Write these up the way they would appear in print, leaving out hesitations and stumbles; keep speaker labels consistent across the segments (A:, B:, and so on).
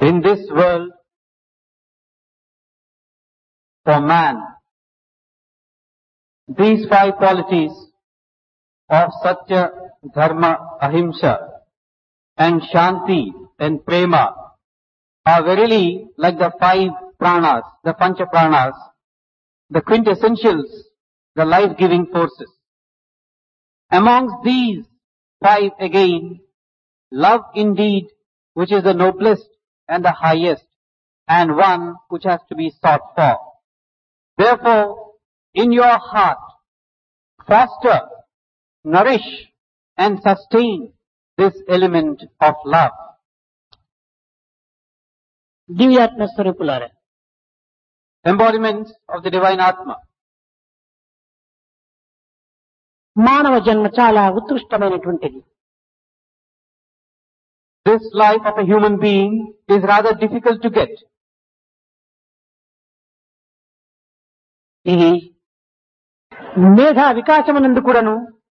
A: In this world, for man, these 5 qualities of Satya, Dharma, Ahimsa and Shanti and Prema are verily like the 5 pranas, the Pancha pranas, the quintessentials, the life-giving forces. Amongst these 5 again, love indeed, which is the noblest and the highest, and one which has to be sought for. Therefore, in your heart, foster, nourish, and sustain this element of love.
B: దివ్యాత్మ స్వరూపులారా,
A: Embodiments of the divine Atma.
B: మానవ జన్మ చాలా ఉత్కృష్టమైనటువంటిది.
A: This life of a human being is rather difficult to get.
B: ఇది మేధా వికాసమునందు కూడాను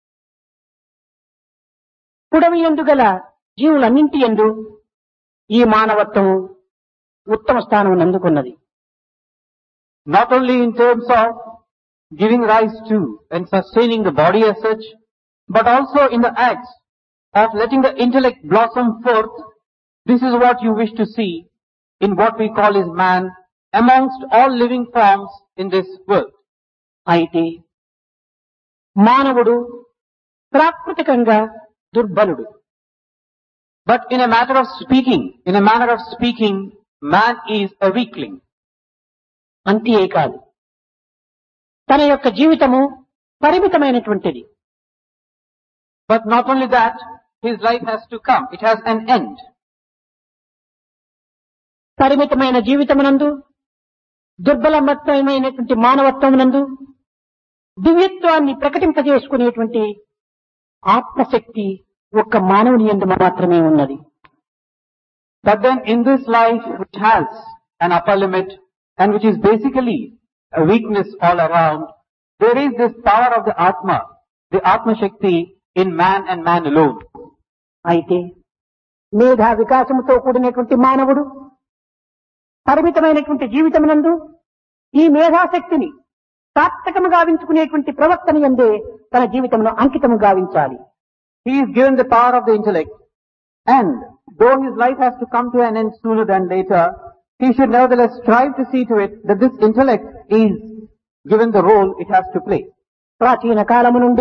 B: పుడమి యందు గల జీవులన్నింటి యందు ఈ మానవత్వం ఉత్తమ స్థానం అందుకున్నది.
A: Not only in terms of giving rise to and sustaining the body as such, but also in the acts of letting the intellect blossom forth. This is what you wish to see in what we call as man amongst all living forms in this world.
B: అయితే మానవుడు ప్రాకృతికంగా దుర్బలుడు.
A: But in a manner of speaking, man is a weakling.
B: అంతే కాదు, తన యొక్క జీవితము పరిమితమైనటువంటిది.
A: But not only that, his life has to come. It has an end.
B: పరిమితమైన జీవితమునందు, దుర్బలమైనటువంటి మానవత్వమునందు దివ్యత్వాన్ని ప్రకటింపజేసుకునేటువంటి ఆత్మశక్తి ఒక్క మానవుని యందు మాత్రమే ఉన్నది.
A: But then in this life which has an upper limit and which is basically a weakness all around, there is this power of the Atma Shakti in man and man alone.
B: అయితే మేధా వికాసముతో కూడినటువంటి మానవుడు పరిమితమైనటువంటి జీవితమునందు ఈ మేధాశక్తిని సార్థకము గావించుకునేటువంటి ప్రవర్తన యందే తన జీవితమును అంకితము గావించాలి.
A: He is given the power of the intellect, and though his life has to come to an end sooner than later, he should nevertheless strive to see to it that this intellect is given the role it has to play.
B: ప్రాచీన కాలము నుండి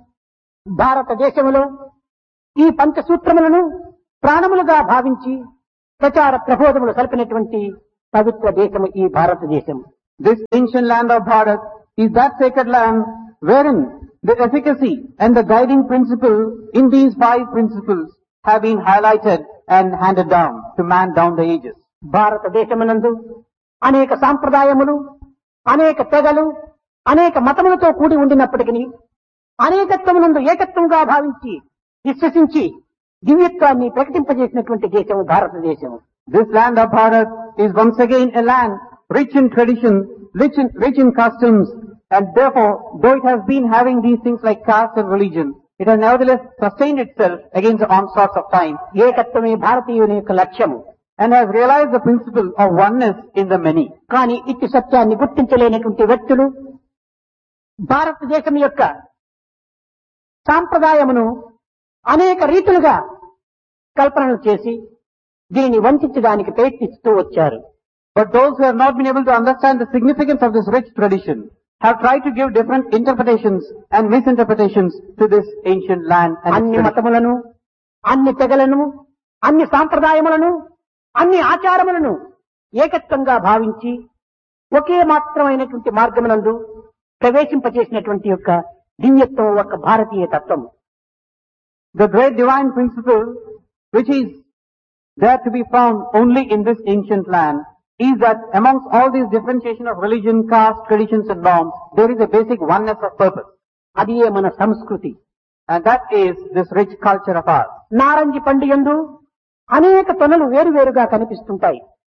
B: భారతదేశములో ఈ పంచసూత్రములను ప్రాణములుగా భావించి ప్రచార ప్రబోధములు సల్పినటువంటి పవిత్ర దేశము ఈ భారతదేశము.
A: This ancient land of Bharat is that sacred land wherein the efficacy and the guiding principle in these 5 principles have been highlighted and handed down to man down the ages.
B: భారతదేశమునందు అనేక సాంప్రదాయములు, అనేక తెగలు, అనేక మతములతో కూడి ఉండినప్పటికీ అనేకత్వమునందు ఏకత్వంగా భావించి విశ్వసించి దివ్యత్వాన్ని ప్రకటింపజేసినటువంటి దేశము భారతదేశము.
A: This land of Bharat is once again a land rich in tradition, rich in customs, and therefore, though it has been having these things like caste and religion, it has nevertheless sustained itself against the onslaughts of time.
B: ఏకత్వమే భారతీయుని యొక్క లక్ష్యము.
A: And has realized the principle of oneness in the many.
B: కానీ ఇట్టి సత్యాన్ని గుర్తించలేనటువంటి వ్యక్తులు భారతదేశం యొక్క సాంప్రదాయమును అనేక రీతులుగా కల్పనలు చేసి దీనిని వంచడానికి ప్రయత్నిస్తూ వచ్చారు.
A: But those who have not been able to understand the significance of this rich tradition have tried to give different interpretations and misinterpretations to this ancient land.
B: అన్ని మతములను, అన్ని తెగలను, అన్ని సాంప్రదాయములను, అన్ని ఆచారములను ఏకత్వంగా భావించి ఒకే మాత్రమైనటువంటి మార్గమునందు ప్రవేశింపచేసినటువంటి యొక్క దివ్యత్వం ఒక భారతీయ తత్వం.
A: The great divine principle which is there to be found only in this ancient land is that amongst all these differentiation of religion, caste, traditions and norms, there is a basic oneness of purpose.
B: అదియే మన సంస్కృతి.
A: And that is this rich culture of ours.
B: నారంజి పండు యందు అనేక తొనలు వేరువేరుగా కనిపిస్తుంటాయి.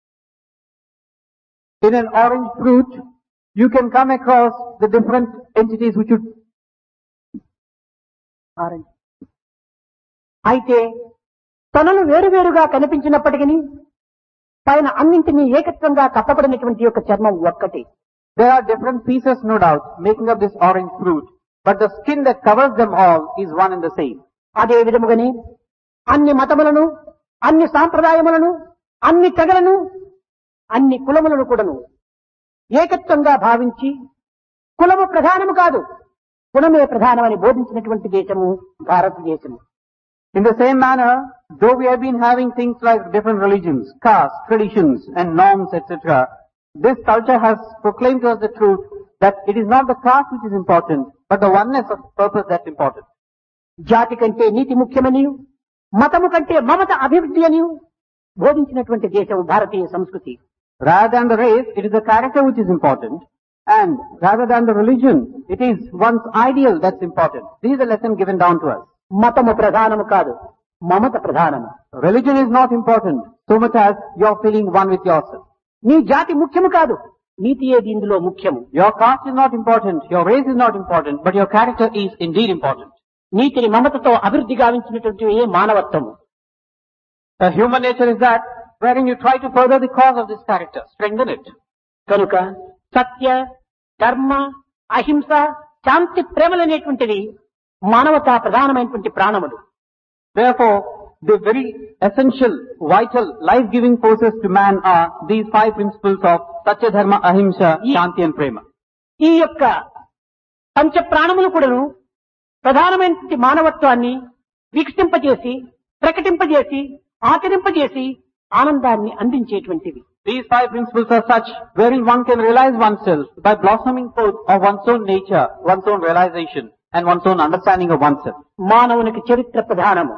A: In an orange fruit, you can come across the different entities which would...
B: అయితే తొనలు వేరువేరుగా కనిపించినప్పటికీ పైన అన్నింటినీ ఏకత్వంగా కప్పబడినటువంటి యొక్క చర్మం ఒక్కటి.
A: There are different pieces, no doubt, making up this orange fruit, but the skin that covers them all is one and the same.
B: అదే విధముగానే అన్ని మతములను, అన్ని సాంప్రదాయములను, అన్ని తెగలను, అన్ని కులములను కూడాను ఏకత్వంగా భావించి కులము ప్రధానము కాదు, కులమే ప్రధానమని బోధించినటువంటి దేశము భారతదేశము.
A: In the same manner, though we have been having things like different religions, castes, traditions and norms, etc., this culture has proclaimed to us the truth that it is not the caste which is important, but the oneness of purpose that's important.
B: జాతి కంటే నీతి ముఖ్యమనియు, మతము కంటే మమత అభివృద్ధి అని బోధించినటువంటి దేశం భారతీయ సంస్కృతి.
A: Rather than the race, it is the character which is important, and rather than the religion, it is one's ideal that's important. This is the lesson given down to us.
B: మతము ప్రధానము కాదు, మమత ప్రధానము.
A: Religion is not important so much as you're feeling one with yourself.
B: నీ జాతి ముఖ్యము కాదు, నీతియే ఇందులో ముఖ్యము.
A: Your caste is not important, your race is not important, but your character is indeed important.
B: నీతిని మమతతో అభివృద్ధి గావించినటువంటి ఏ మానవత్వము.
A: Human nature is that wherein you try to further the cause of this character, strengthen it.
B: కనుక సత్య, ధర్మ, అహింస, శాంతి, ప్రేమలనేటువంటివి మానవతా ప్రధానమైనటువంటి ప్రాణములు.
A: Therefore, the very essential, vital, life-giving forces to man are these 5 principles of Satya, Dharma, Ahimsa, Shanti and Prema.
B: ఈ యొక్క పంచ ప్రాణములు కూడాను ప్రధానమైనటువంటి మానవత్వాన్ని వికసింపజేసి, ప్రకటింపజేసి, ఆచరింపజేసి ఆనందాన్ని అందించేటువంటివి.
A: These 5 principles are such wherein one can realize oneself by blossoming forth of one's own nature, one's own realization and one's own understanding of oneself.
B: మానవునికి చరిత్ర ప్రధానము.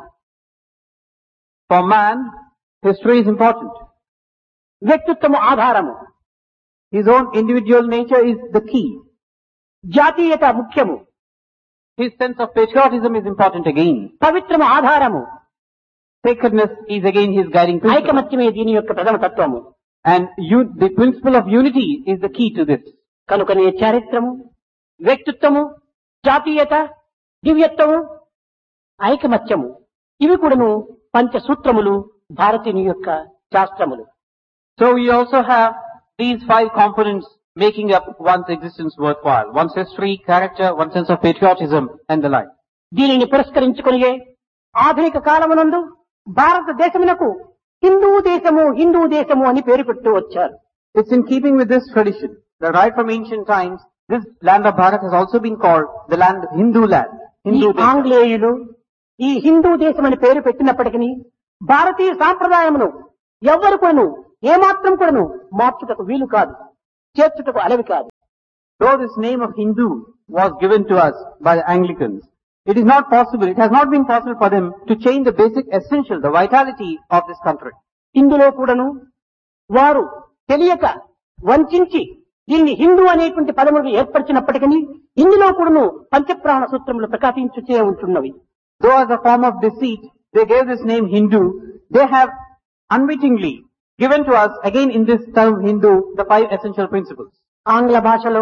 A: For man, history is important.
B: వ్యక్తిత్వము ఆధారము.
A: His own individual nature is the key.
B: జాతీయత ముఖ్యము.
A: His sense of patriotism is important again.
B: పవిత్రము ఆధారము.
A: Sacredness is again his guiding principle.
B: ఐకమత్యమే దీని యొక్క ప్రథమ తత్వము.
A: And the principle of unity is the key to this.
B: కనుకనే చారిత్రము, వ్యక్తిత్వము, జాతీయత, దివ్యత్వము, ఐకమత్యము ఇవి కూడాను పంచసూత్రములు భారతీయుని యొక్క శాస్త్రములు.
A: So we also have these 5 components making up one's existence worthwhile. One's history, character, one's sense of patriotism and the like.
B: దీనిని పురస్కరించుకుని ఆధునిక కాలమునందు భారతదేశమునకు హిందూ దేశము, హిందూ దేశము అని పేరు పెట్టు వచ్చారు.
A: It's in keeping with this tradition that right from ancient times, this land of Bharat has also been called the land of Hindu land.
B: ఈ
A: Hindu desha.
B: ఆంగ్లేయులు ఈ హిందూ దేశం అని పేరు పెట్టినప్పటికీ భారతీయ సాంప్రదాయమును ఎవ్వరు కూడాను ఏమాత్రం కూడాను మార్చుటకు వీలు కాదు, చేర్చుటకు అలవి కాదు.
A: Though this name of Hindu was given to us by the Anglicans, it is not possible, it has not been possible for them to change the basic essential, the vitality of this country.
B: ఇందులో కూడాను వారు తెలియక వంచించి దీన్ని హిందూ అనేటువంటి పదములు ఏర్పరిచినప్పటికీ ఇందులో కూడాను పంచప్రాణ సూత్రములు ప్రకాశించుచే ఉంటున్నవి.
A: Though as a form of deceit, they gave this name Hindu, they have unwittingly given to us, again in this term Hindu, the 5 essential principles.
B: ఆంగ్ల భాషలో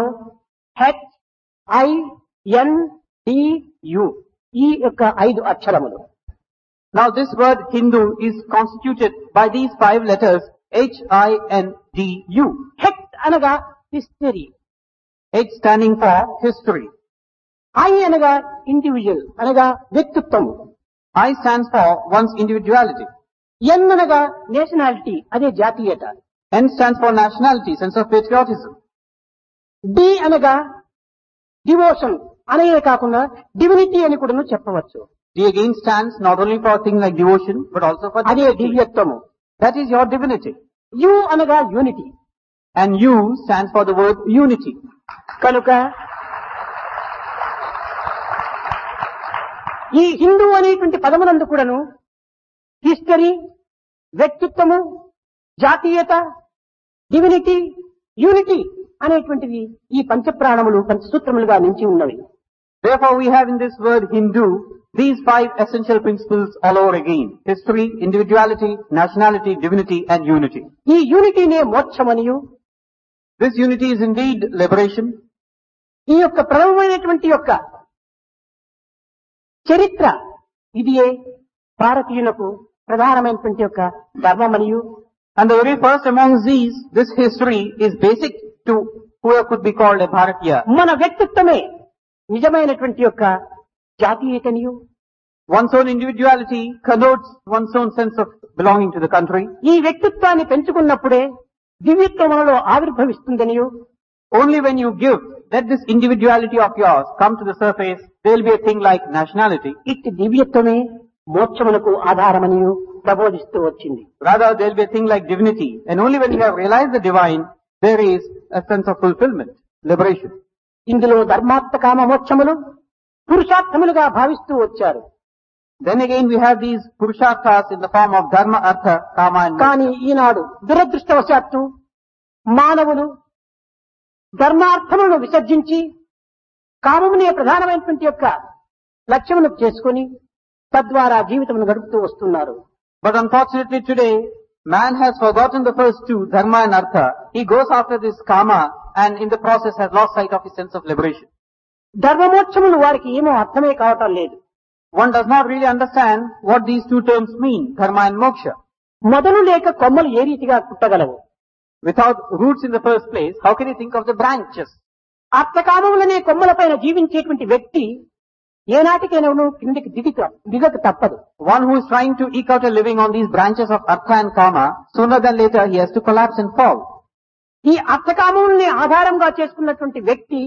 B: HINDU ఈ యొక్క 5 అక్షరములు.
A: Now this word Hindu is constituted by these 5 letters HINDU.
B: హెట్ అనగా history,
A: H standing for history.
B: I అనగా individual అనగా వ్యక్తిత్వము,
A: I stands for one's individuality.
B: N అనగా nationality అదే జాతీయత,
A: N stands for nationality, sense of patriotism.
B: D అనగా devotion అనే కాకుండా divinity అని కూడా చెప్పవచ్చు.
A: D again stands not only for a thing like devotion, but also for
B: అదే
A: divinity.
B: దివ్యత్వము.
A: That is your divinity.
B: U అనగా unity.
A: And U stands for the word unity.
B: కనుక ఈ హిందూ అనేటువంటి పదమునందు కూడాను హిస్టరీ, వ్యక్తిత్వము, జాతీయత, డివినిటీ, యూనిటీ అనేటువంటివి ఈ పంచప్రాణములు పంచసూత్రములుగా నిలిచి ఉన్నవి.
A: Therefore we have in this word Hindu these 5 essential principles all over again. History, individuality, nationality, divinity and unity.
B: ఈ యూనిటీనే మోక్షమనియు,
A: This unity is indeed liberation.
B: ఈ యొక్క ప్రథమమైనటువంటి యొక్క చరిత్ర ఇదియే భారతీయులకు ప్రధానమైనటువంటి యొక్క ధర్మమనియు,
A: And the very first amongst these, this history is basic to whoever could be called a Bharatiya.
B: మన వ్యక్తిత్వమే నిజమైనటువంటి యొక్క జాతీయతనియు
A: One's own individuality connotes one's own sense of belonging to the country.
B: ఈ వ్యక్తిత్వాన్ని పెంచుకున్నప్పుడే దివ్యత్వం మనలో ఆవిర్భవిస్తుందనియు
A: Only when you give, let this individuality of yours come to the surface, there will be a thing like nationality.
B: ఇట్టి దివ్యత్వమే మోక్షమునకు ఆధారమనియు ప్రబోధిస్తూ వచ్చింది.
A: Rather, there will be a thing like divinity. And only when you have realized the divine, there is a sense of fulfillment, liberation.
B: ఇందులో ధర్మార్థ కామ మోక్షములు పురుషార్థములుగా భావిస్తూ వచ్చారు.
A: Then again we have these purusharthas in the form of dharma, artha, kama and moksha.
B: కానీ ఈనాడు దురదృష్టవశాత్తు మానవులు ధర్మార్థములను విసర్జించి కామమునే ప్రధానమైనటువంటి యొక్క లక్ష్యమును చేసుకొని తద్వారా జీవితమును గడుపుతూ వస్తున్నారు.
A: But unfortunately today, man has forgotten the first two, dharma and artha. He goes after this kama and in the process has lost sight of his sense of liberation.
B: ధర్మమోక్షములు వారికి ఏమో అర్థమే కావటం లేదు.
A: One does not really understand what these two terms mean, dharma and moksha.
B: మొదలు లేక కొమ్మలు ఏ రీతిగా పుట్టగలవు?
A: Without roots in the first place, how can you think of the branches?
B: అర్థకామములనే కొమ్మలపైన జీవించేటువంటి వ్యక్తి ఏనాటికైనా కిందికి దిగక తప్పదు.
A: One who is trying to eke out a living on these branches of artha and kama, sooner than later he has to collapse and fall.
B: ఈ అర్థకామముల్ని ఆధారంగా చేసుకున్నటువంటి వ్యక్తి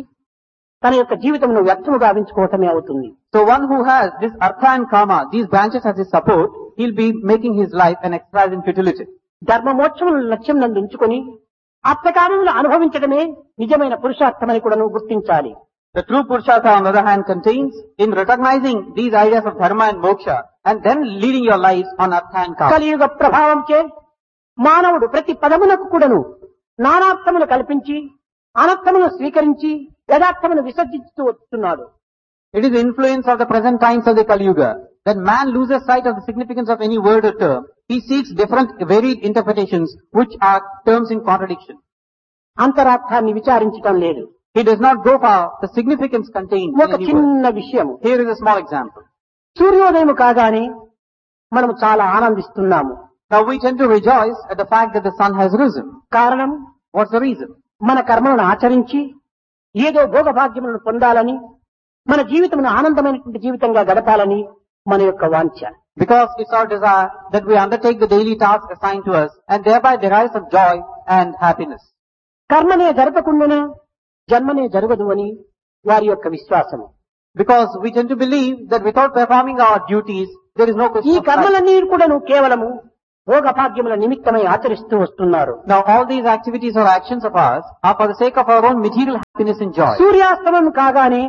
B: తన యొక్క జీవితమును వ్యర్థము గావించుకోవటమే అవుతుంది.
A: So one who has this artha and kama, these branches as his support, he'll be making his life an exercise in futility.
B: ధర్మమోక్షములను లక్ష్యం నందు ఉంచుకొని అర్థకామములు అనుభవించడమే నిజమైన పురుషార్థమని కూడా నువ్వు గుర్తించాలి.
A: The true Purushartha on the other hand contains in recognizing these ideas of dharma and moksha and then leading your lives on artha and kama.
B: కలియుగ ప్రభావంచే మానవుడు ప్రతి పదమునకు కూడాను నానార్థములు కల్పించి అనర్థమును స్వీకరించి యథార్థమును విసర్జిస్తూ వస్తున్నాడు.
A: It is the influence of the present times of the Kali Yuga that man loses sight of the significance of any word or term. He seeks different varied interpretations which are terms in contradiction.
B: అంతరార్థాన్ని విచారించటం లేదు.
A: He does not go for the significance contained in
B: ఒక
A: any word.
B: చిన్న విషయము.
A: Here is a small example.
B: సూర్యోదయం కాగానే మనము చాలా ఆనందిస్తున్నాము.
A: Now we tend to rejoice at the fact that the sun has risen.
B: కారణం
A: What's the reason?
B: మన కర్మలను ఆచరించి ఏదో భోగభాగ్యములను పొందాలని మన జీవితమును ఆనందమైనటువంటి జీవితంగా గడపాలని మన యొక్క వాంఛ.
A: Because it's our desire that we undertake the daily task assigned to us and thereby derive some joy and happiness.
B: కర్మనే జరపకుండానే జన్మనే జరగదు అని వారి యొక్క విశ్వాసము.
A: Because we tend to believe that without performing our duties, there is no
B: ఈ
A: question of life.
B: కర్మలన్నీ కూడాను కేవలము భోగభాగ్యముల నిమిత్తమై ఆచరిస్తూ వస్తున్నారు.
A: Now all these activities or actions of ours are for the sake of our own material happiness and joy.
B: సూర్యాస్తమం కాగానే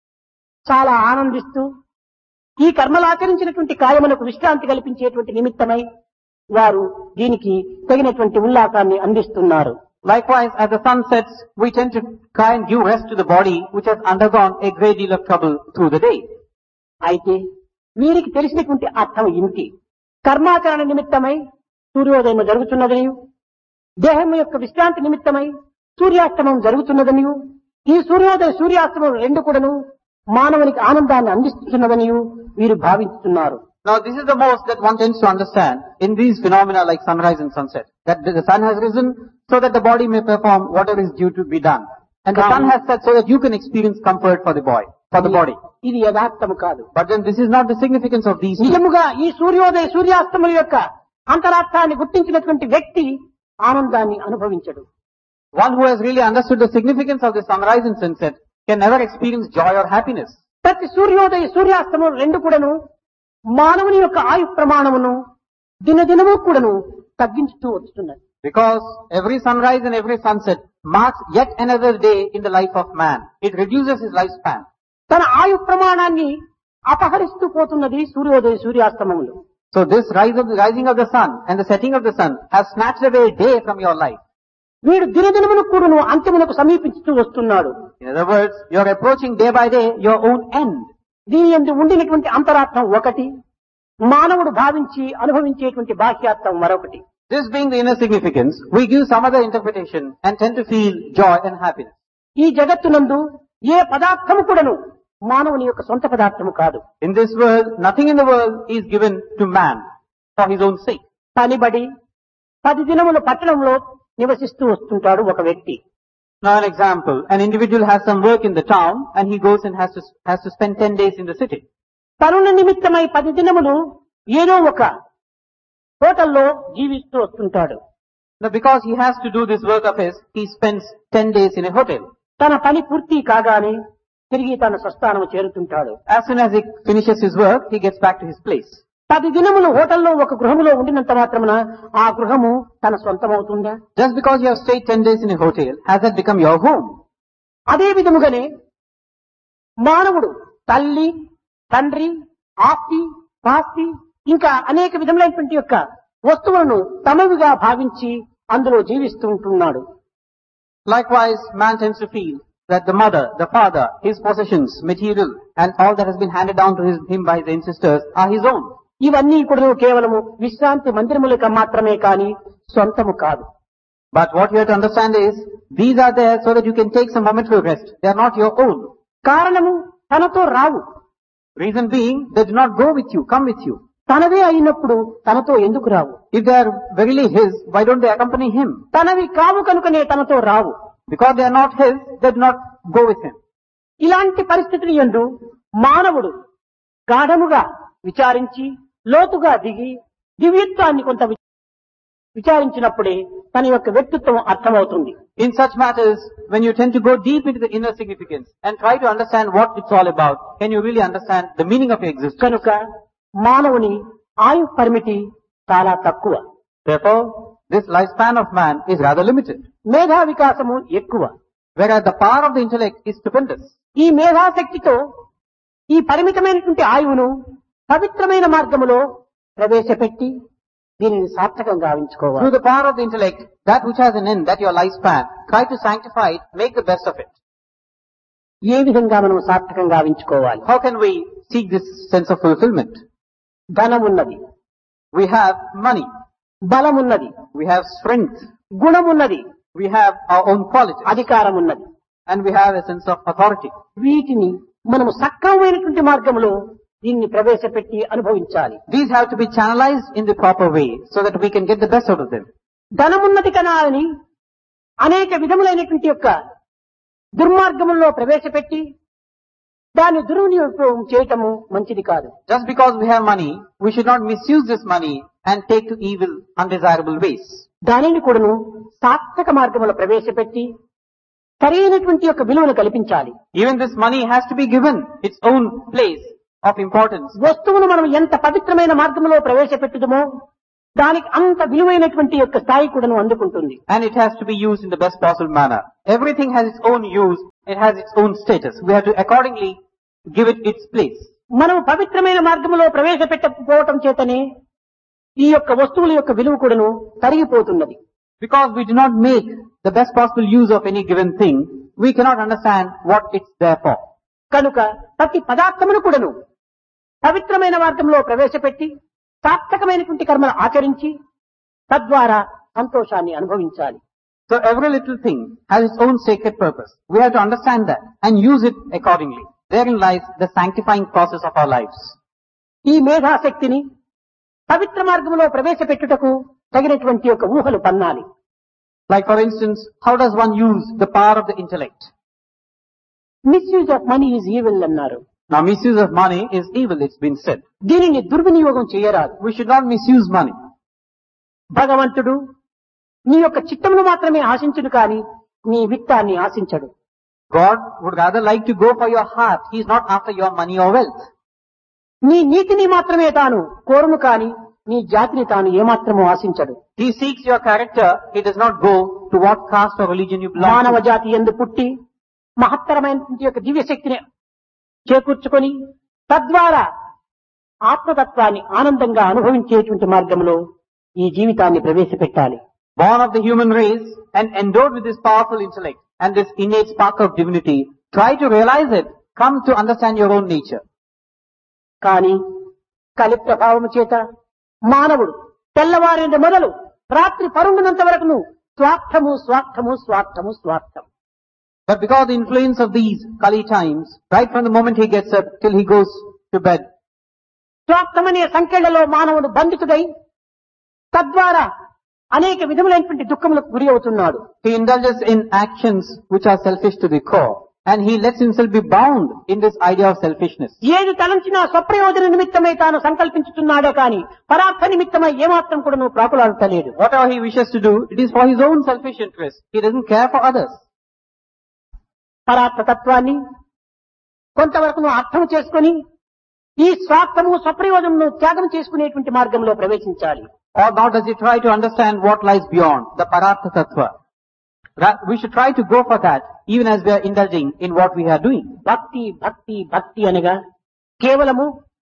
B: చాలా ఆనందిస్తూ ఈ కర్మలు ఆచరించినటువంటి కాయములకు విశ్రాంతి కల్పించేటువంటి నిమిత్తమై వారు దీనికి తగినటువంటి ఉల్లాసాన్ని అందిస్తున్నారు.
A: Likewise, as the sun sets, we tend to try and give rest to the body which has undergone a great deal of trouble through the day.
B: అయితే వీరికి తెలిసినటువంటి అర్థం ఇంటి కర్మాచరణ నిమిత్తమై సూర్యోదయం జరుగుతున్నదనియు దేహం యొక్క విశ్రాంతి నిమిత్తమై సూర్యాస్తమం జరుగుతున్నదనియు ఈ సూర్యాస్తమం రెండు కూడాను మానవునికి ఆనందాన్ని అందిస్తున్నదనియు వీరు భావిస్తున్నారు.
A: Now this is the most that one tends to understand in these phenomena like sunrise and sunset. That the sun has risen so that the body may perform whatever is due to be done. And the sun has set so that you can experience comfort for the body.
B: ఇది యథార్థము కాదు.
A: But then this is not the significance of these two.
B: నిజముగా ఈ సూర్యాస్తముల యొక్క అంతరార్థాన్ని గుర్తించినటువంటి వ్యక్తి ఆనందాన్ని అనుభవించడు.
A: One who has really understood the significance of the sunrise and sunset can never experience joy or happiness.
B: ప్రతి సూర్యాస్తమం రెండు కూడాను మానవుని యొక్క ఆయు ప్రమాణమును దినదినము కూడాను తగ్గించుతూ వస్తున్నది.
A: Because every sunrise and every sunset marks yet another day in the life of man. It reduces his lifespan.
B: తన ఆయు ప్రమాణాన్ని అపహరిస్తూ పోతున్నది సూర్యాస్తమములు.
A: So this rising of the sun and the setting of the sun has snatched away a day from your life.
B: వీడు దినదినమును కూడాను అంత్యమునకు సమీపిస్తూ వస్తున్నాడు.
A: In other words, you are approaching day by day your own end.
B: దీని యందు ఉండినటువంటి అంతరార్థం ఒకటి, మానవుడు భావించి అనుభవించేటువంటి బాహ్యార్థం మరొకటి.
A: This being the inner significance, we give some other interpretation and tend to feel joy and happiness.
B: ఈ జగత్తునందు ఏ పదార్థము కూడాను మానవుని యొక్క సొంత పదార్థము కాదు.
A: In this world, nothing in the world is given to man for his own sake.
B: పనిబడి 10 దినములు పట్టణంలో నివసిస్తూ వస్తుంటాడు ఒక వ్యక్తి.
A: Now an example, an individual has some work in the town and he goes and has to spend 10 days in the city.
B: పనుల నిమిత్తమై 10 దినములు ఏదో ఒక హోటల్లో జీవిస్తూ వస్తుంటాడు.
A: Now because he has to do this work of his, he spends 10 days in a hotel.
B: తన పని పూర్తి కాగానే తిరిగి తన స్వస్థానం చేరుతుంటాడు.
A: As soon as he finishes his work, he gets back to his place.
B: 10 దినములు హోటల్లో ఒక గృహములో ఉండినంత మాత్రమున ఆ గృహము తన సొంతమవుతుందా?
A: Just because you have stayed 10 days in a hotel, has that become your home?
B: అదే విధముగానే మానవుడు తల్లి, తండ్రి, ఆస్తి, పాస్తి ఇంకా అనేక విధములైనటువంటి యొక్క వస్తువులను తమవిగా భావించి అందులో జీవిస్తూ ఉంటున్నాడు.
A: Likewise, man tends to feel that the mother, the father, his possessions, material, and all that has been handed down to him by his ancestors are his own.
B: ఇవన్నీ కూడా కేవలము విశ్రాంతి మందిరములకు మాత్రమే కాని సొంతము కాదు.
A: But what you have to understand is, these are there so that you can take some momentary rest. They are not your own.
B: కారణము తనతో రావు.
A: Reason being, they do not go with you, come with you.
B: తనవే అయినప్పుడు తనతో ఎందుకు రావు?
A: If they are verily his, why don't they accompany him?
B: తనవి కావు కనుకనే తనతో రావు.
A: Because they are not his, they do not go with him.
B: ఇలాంటి పరిస్థితులు యందు మానవుడు గాఢముగా విచారించి లోతుగా దిగి దివ్యత్వాన్ని కొంత విచారించినప్పుడే తన యొక్క వ్యక్తిత్వం అర్థమవుతుంది.
A: In such matters, when you tend to go deep into the inner significance and try to understand what it's all about, can you really understand the meaning of your existence?
B: కనుక మానవుని ఆయు పరిమితి చాలా తక్కువ.
A: Therefore, this lifespan of man is rather limited.
B: మేధా వికాసము ఎక్కువ.
A: Whereas the power of the intellect is stupendous.
B: ఈ మేధాశక్తితో ఈ పరిమితమైనటువంటి ఆయువును పవిత్రమైన మార్గములో ప్రవేశపెట్టి దీనిని సార్థకంగా గావించుకోవాలి.
A: Through the power of the intellect, that which has an end, that your lifespan, try to sanctify it, make the best of it.
B: ఏ విధంగా మనం సార్థకంగా గావించుకోవాలి?
A: How can we seek this sense of fulfillment?
B: ధనం ఉన్నది,
A: We have money,
B: బలం ఉన్నది,
A: we have strength,
B: గుణం ఉన్నది,
A: we have our own qualities,
B: అధికారం ఉన్నది.
A: and we have a sense of authority.
B: వీటిని మనము సక్రమమైనటువంటి మార్గంలో దీన్ని ప్రవేశపెట్టి అనుభవించాలి.
A: These have to be channelized in the proper way so that we can get the best out of them.
B: ధనమున్నది కన్నా అని అనేక విధములైనటువంటి యొక్క దుర్మార్గముల్లో ప్రవేశపెట్టి దాన్ని దుర్వినియోగం చేయటము మంచిది కాదు.
A: Just because we have money, we should not misuse this money and take to evil, undesirable ways.
B: దానిని కూడాను సార్థక మార్గములో ప్రవేశపెట్టి సరైనటువంటి యొక్క విలువను కల్పించాలి.
A: Even this money has to be given its own place of importance.
B: వస్తువును మనం ఎంత పవిత్రమైన మార్గంలో ప్రవేశపెట్టుదమో దానికి అంత విలువైనటువంటి యొక్క స్థాయి కూడాను అందుకుంటుంది.
A: And it has to be used in the best possible manner. Everything has its own use, it has its own status. We have to accordingly give it its place.
B: మనం పవిత్రమైన మార్గంలో ప్రవేశపెట్టకపోవటం చేతనే ఈ యొక్క వస్తువుల యొక్క విలువ కూడాను తరిగిపోతున్నది.
A: Because we do not make the best possible use of any given thing, we cannot understand what it's there for.
B: కనుక ప్రతి పదార్థమును కూడాను పవిత్రమైన మార్గంలో ప్రవేశపెట్టి సార్థకమైనటువంటి కర్మలు ఆచరించి తద్వారా సంతోషాన్ని అనుభవించాలి.
A: So every little thing has its own sacred purpose. We have to understand that and use it accordingly. Therein lies the sanctifying process of our lives.
B: ఈ మేధాశక్తిని పవిత్ర మార్గంలో ప్రవేశపెట్టుటకు తగినటువంటి యొక్క ఊహలు పన్నాలి.
A: Like for instance, how does one use the power of the intellect?
B: Misuse of money is evil అన్నారు.
A: Now misuse of money is evil, it's been said.
B: దీనిని దుర్వినియోగం చేయరాదు.
A: We should not misuse money.
B: భగవంతుడు నీ యొక్క చిత్తమును మాత్రమే ఆశించును కాని నీ విత్తాన్ని ఆశించడు.
A: God would rather like to go for your heart. He is not after your money or wealth.
B: నీ నీతిని మాత్రమే తాను కోరును కాని నీ జాతిని తాను ఏమాత్రము ఆశించడు.
A: He seeks your character. He does not go to what caste or religion you belong
B: మానవ
A: to.
B: జాతి యందు పుట్టి మహత్తరమైనటువంటి యొక్క దివ్య శక్తిని చేకూర్చుకొని తద్వారా ఆత్మతత్వాన్ని ఆనందంగా అనుభవించేటువంటి మార్గంలో ఈ జీవితాన్ని ప్రవేశపెట్టాలి.
A: Born of the human race and endowed with this powerful intellect and this innate spark of divinity, try to realize it. Come to understand your own nature.
B: కానీ కలి ప్రభావము చేత మానవుడు తెల్లవారిన మొదలు రాత్రి పరుండునంత వరకును స్వార్థము స్వార్థము స్వార్థము స్వార్థం.
A: But because of the influence of these Kali times, right from the moment he gets up till he goes to bed,
B: స్వార్థమనే సంఖ్యలలో మానవుడు బంధితుడై తద్వారా అనేక విధములైనటువంటి దుఃఖములకు గురి అవుతున్నాడు.
A: He indulges in actions which are selfish to the core. And he lets himself be bound in this idea of selfishness.
B: ఏది తలంచినా స్వప్రయోజన నిమిత్తమై తాను సంకల్పించుతున్నాడే కాని పరార్థ నిమిత్తమై ఏమాత్రం కూడా నువ్వు ప్రాకులాడతలేడు.
A: Whatever he wishes to do, it is for his own selfish interest. He doesn't care for others.
B: పరార్థ తత్వాన్ని కొంతవరకు నువ్వు అర్థం చేసుకుని ఈ స్వార్థము స్వప్రయోజనము త్యాగం చేసుకునేటువంటి మార్గంలో ప్రవేశించాలి.
A: Or now does he try to understand what lies beyond the Paratha Tattva? We should try to go for that even as we are indulging in what we are doing.
B: భక్తి భక్తి భక్తి అనగా కేవలము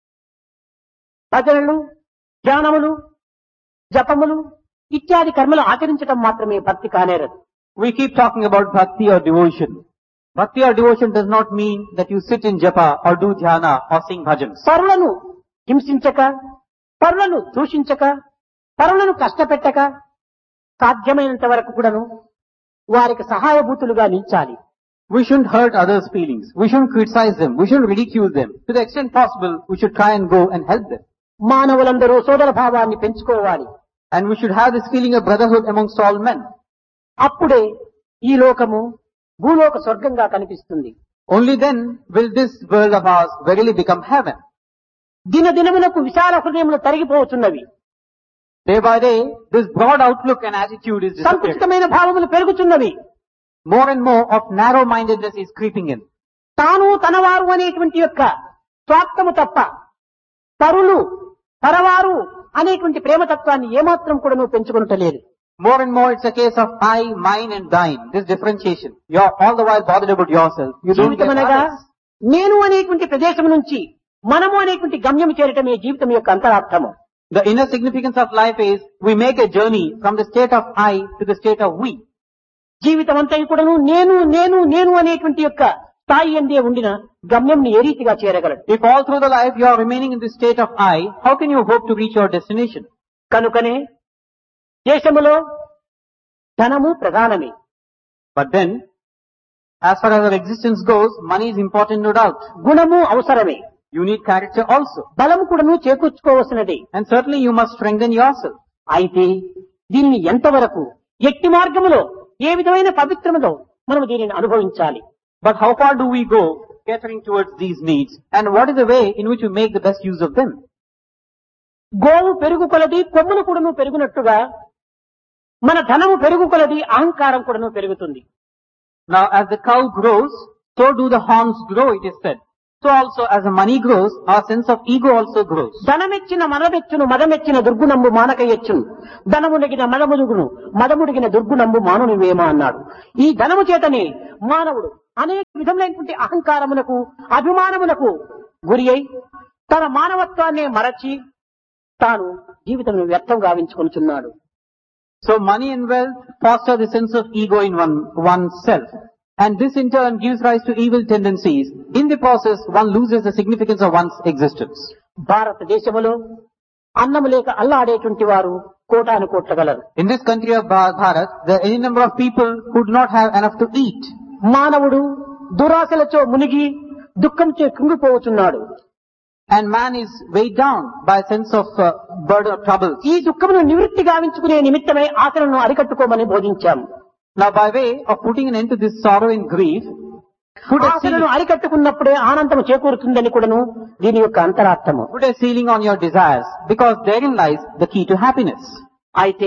B: భజనలు, ధ్యానములు, జపములు ఇత్యాది కర్మలు ఆచరించడం మాత్రమే భక్తి కానేరదు.
A: We keep talking about bhakti or devotion. Bhakti or devotion does not mean that you sit in japa or do dhyana or sing bhajans.
B: పరులను హింసించక, పరులను దూషించక, పరులను కష్టపెట్టక సాధ్యమైనంత వరకు కూడాను వారికి సహాయభూతులుగా నిలిచాలి.
A: We shouldn't hurt others' feelings. We shouldn't criticize them. We shouldn't ridicule them. To the extent possible, we should try and go and help them.
B: మానవులందరూ సోదర భావాన్ని పెంచుకోవాలి.
A: And we should have this feeling of brotherhood amongst all men.
B: అప్పుడే ఈ లోకము భూలోక స్వర్గంగా కనిపిస్తుంది.
A: Only then will this world of ours verily become heaven.
B: దినదినమునకు విశాల హృదయములు తరిగిపోతున్నవి.
A: Day by day, this broad outlook and attitude is disappearing.
B: సంకుచితమైన భావములు పెరుగుతున్నవి.
A: More and more of narrow-mindedness is creeping in.
B: తాను తనవారు అనేటువంటి యొక్క స్వార్థము తప్ప పరులు పరవారు అనేటువంటి ప్రేమతత్వాన్ని ఏమాత్రం కూడా నువ్వు పెంచుకునటలేదు.
A: More and more it's a case of I, mine and thine. This differentiation. You're all the while bothered about yourself. You don't get
B: జీవితమనగా
A: others.
B: నేను అనేటువంటి ప్రదేశం నుంచి మనము అనేటువంటి గమ్యం చేరటమే జీవితం యొక్క అంతరార్థము.
A: The inner significance of life is we make a journey from the state of I to the state of we.
B: జీవితం అంతా కూడాను నేను నేను నేను అనేటువంటి యొక్క స్థాయి అందే ఉండిన గమ్యంని ఏ రీతిగా చేరగలడు?
A: If all through the life you are remaining in the state of I, how can you hope to reach your destination?
B: కనుకనే దేశములో ధనము ప్రధానమే.
A: But then, as far as our existence goes, money is important, no doubt.
B: గుణము అవసరమే.
A: You need character also.
B: బలము కూడాను చేకూర్చుకోవలసినది.
A: And certainly you must strengthen yourself.
B: అయితే దీన్ని ఎంతవరకు ఎట్టి మార్గములో ఏ విధమైన పవిత్రములో మనం దీనిని అనుభవించాలి?
A: But how far do we go catering towards these needs? And what is the way in which we make the best use of them?
B: గోవు పెరుగు కొలది కొమ్మును కూడాను పెరుగునట్టుగా మన ధనము పెరుగు కొలది అహంకారం కూడాను పెరుగుతుంది.
A: Now as the cow grows, so do the horns grow, it is said. So also as the money grows, our sense of ego also grows.
B: ధనమెచ్చిన మనమెచ్చును మదమెచ్చిన దుర్గుణంబు మానకయ్యచ్చును ధనమునగిన మదముదుగును మదముడిగిన దుర్గుణంబు మానునివేమా అన్నాడు. ఈ ధనము చేతనే మానవుడు అనేక విధములైనటువంటి అహంకారములకు అభిమానములకు గురి అయి తన మానవత్వాన్ని మరచి తాను జీవితం వ్యర్థం గావించుకొనుచున్నాడు.
A: So money and wealth foster the sense of ego in oneself. And this in turn gives rise to evil tendencies. In the process, one loses the significance of one's existence.
B: భారతదేశంలో అన్నము లేక అల్లాడేటువంటి వారు కోటాను కోట్ల గలరు.
A: In this country of Bharat, there are any number of people who do not have enough to eat.
B: మానవుడు దురాశలతో మునిగి దుఃఖంతో కుంగిపోతున్నాడు.
A: And man is weighed down by a sense of burden of troubles.
B: ఈ దుఃఖమును నివృత్తి గావించుకునే నిమిత్తమై ఆశలను అరికట్టుకోమని బోధించాము.
A: Now by way of putting an end to this sorrow and grief,
B: ఆశలను అరికట్టుకున్నప్పుడే ఆనందం చేకూరుతుందని కూడాను దీని యొక్క అంతరార్థము.
A: put a ceiling on your desires, because therein lies the key to happiness.
B: అయితే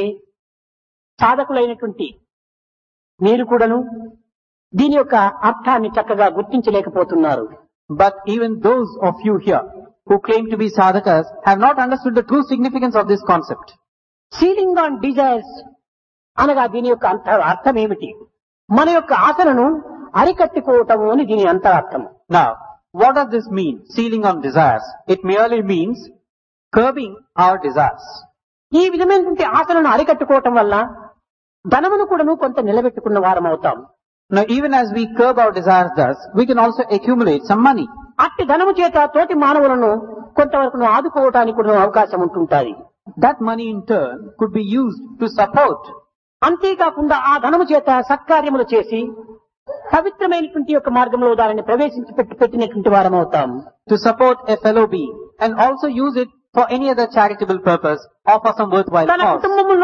B: సాధకులైనటువంటి మీరు కూడాను దీని యొక్క అర్థాన్ని చక్కగా గుర్తించలేకపోతున్నారు.
A: But even those of you here who claim to be sadhakas have not understood the true significance of this concept.
B: Ceiling on desires అనగా దీని యొక్క అర్థం ఏమిటి? మన యొక్క ఆశలను అరికట్టుకోవటము అని దీని అంతరార్థము.
A: Now, what does this mean? Sealing on desires. It merely means curbing our desires.
B: ఈ విధమైనటువంటి ఆశలను అరికట్టుకోవటం వల్ల ధనమును కూడాను కొంత నిలబెట్టుకున్న వారం అవుతాం.
A: Now, even as we curb our desires thus, we can also accumulate some money.
B: అట్టి ధనము చేత తోటి మానవులను కొంతవరకు ఆదుకోవటానికి కూడా అవకాశం ఉంటుంటాయి.
A: That money in turn could be used to support.
B: అంతేకాకుండా ఆ ధనము చేత సత్కార్యములు చేసి పవిత్రమైనటువంటి యొక్క మార్గంలో దానిని ప్రవేశించి పెట్టినటువంటి వారం అవుతాం.
A: To support a fellow being and also use it for any other charitable purpose or for some worthwhile
B: తన
A: cause.
B: కుటుంబంలో